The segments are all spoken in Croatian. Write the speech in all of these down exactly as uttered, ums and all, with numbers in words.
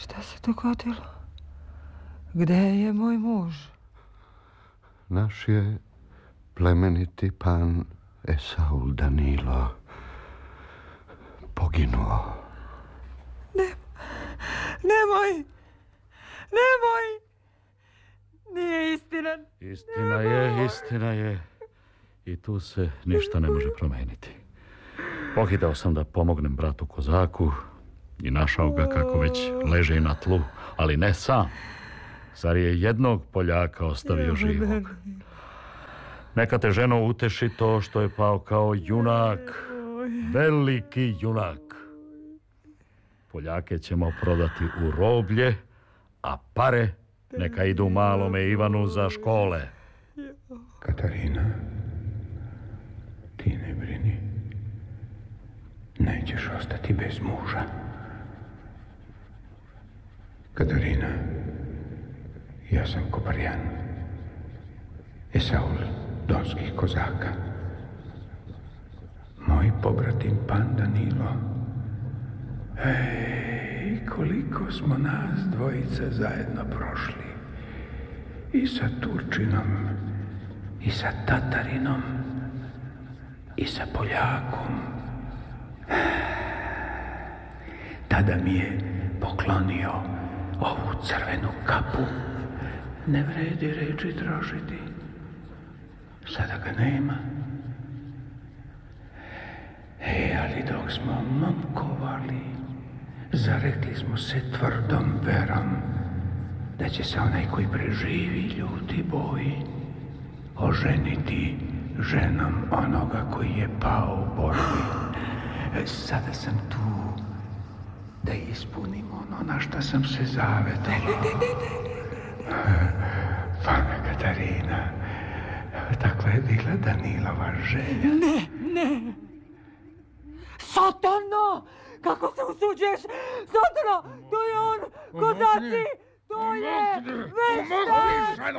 Šta se dogodilo? Gde je moj muž? Naš je plemeniti pan Esaul Danilo poginuo. Ne, nemoj, nemoj. Nije istina. Istina je, istina je. I tu se ništa ne može promeniti. Pohitao sam da pomognem bratu Kozaku i našao ga kako već leže na tlu, ali ne sam. Zar je jednog Poljaka ostavio živog? Neka te, ženo, uteši to što je pao kao junak, veliki junak. Poljake ćemo prodati u roblje, a pare neka idu malome Ivanu za škole. Katarina, ti ne brini. Nećeš ostati bez muža. Katarina, ja sam Koparjan, Esaul donskih kozaka. Moj pobratim pan Danilo. Ej, koliko smo nas dvojica zajedno prošli. I sa Turčinom, i sa Tatarinom, i sa Poljakom. Tada mi je poklonio ovu crvenu kapu. Ne vredi reči trošiti. Sada ga nema. E, ali dok smo momkovali, zarekli smo se tvrdom verom da će se onaj koji preživi ljuti boj oženiti ženom onoga koji je pao u borbi. E, sada sam tu da ispunim ono na što sam se zavetovao. Pana Katarina, takva je bila Danilova želja. Ne, ne. Satano! Kako se usuđuješ? Satano! To je on! Kozaci! To je veštak!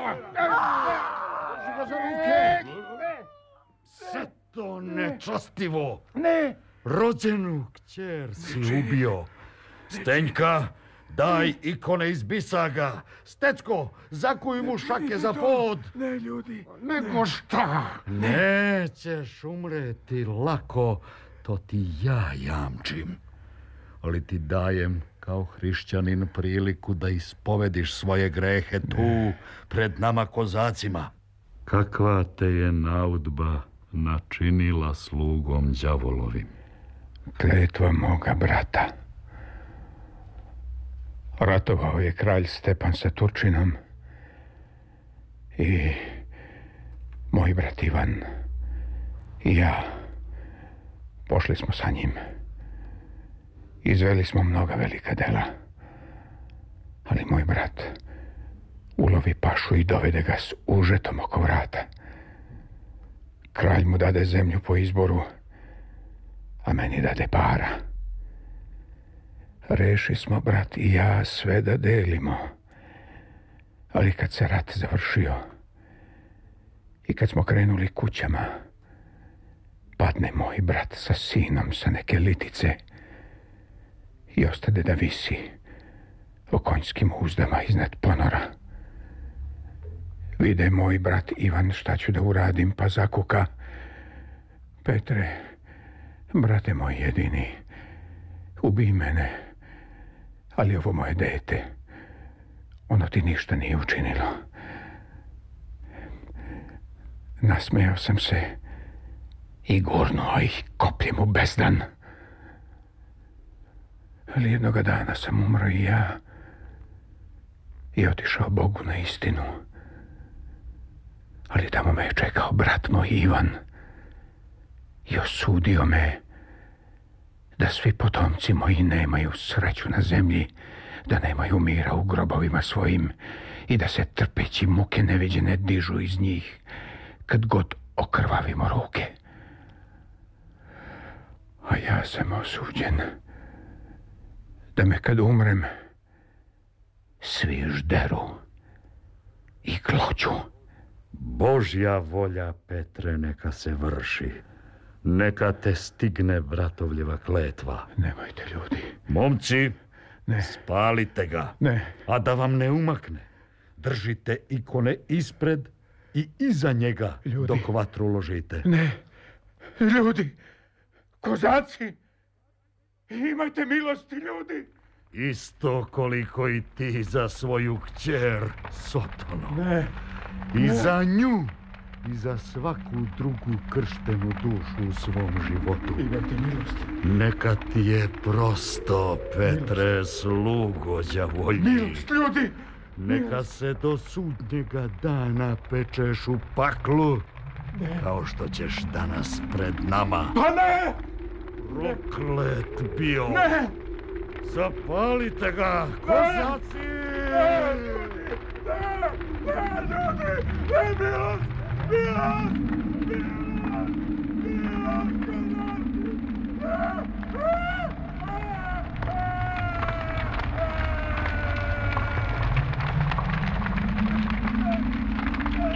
Sve to nečastivo! Ne! Rođenu kćer si ubio. Stenjka, daj ikone iz bisaga. Stecko, zakuj mu šake za pod. Ne, ljudi. Nego šta? Nećeš umreti lako, to ti ja jamčim. Ali ti dajem kao hrišćanin priliku da ispovediš svoje grehe tu pred nama kozacima. Kakva te je naudba načinila slugom đavolovim? Kletva moga brata. Ratovao je kralj Stepan sa Turčinom i moj brat Ivan i ja pošli smo sa njim. Izveli smo mnoga velika dela, ali moj brat ulovi pašu i dovede ga s užetom oko vrata. Kralj mu dade zemlju po izboru, a meni dade para. Reši smo, brat i ja, sve da delimo. Ali kad se rat završio i kad smo krenuli kućama, padne moj brat sa sinom sa neke litice i ostade da visi o konjskim uzdama iznad ponora. Vide moj brat Ivan šta ću da uradim, pa zakuka: Petre, brate moj jedini, ubij mene, ali ovo moje dete, ono ti ništa nije učinilo. Nasmejao sam se i gurnuo ih kopljem u bezdan. Ali jednoga dana sam umro i ja i otišao Bogu na istinu. Ali tamo me je čekao brat moj Ivan i osudio me da svi potomci moji nemaju sreću na zemlji, da nemaju mira u grobovima svojim i da se trpeći muke neviđene dižu iz njih kad god okrvavimo ruke. A ja sam osuđen da me kad umrem svi žderu i glođu. Božja volja, Petre, neka se vrši. Neka te stigne bratovljeva kletva. Nemojte, ljudi. Momci, Ne. Spalite ga. Ne. A da vam ne umakne, držite ikone ispred i iza njega Ljudi. dok vatru ložite. Ne. Ljudi. Kozaci. Imajte milosti, ljudi. Isto koliko i ti za svoju kćer, Sotono. Ne. I za nju. I za svaku drugu krštenu dušu u svom životu. Imajte milosti. Neka ti je prosto, Petre, slugo đavolji. Milost, ljudi. Neka se do sudnjega dana pečeš u paklu, Ne. kao što ćeš danas pred nama. Pa ne! Proklet bio. Ne! Zapalite ga, kozaci! Ne, ljudi! Ne! Ne, ljudi! Ne, milost! Milost! Milost! Milost, kozaci! Ne!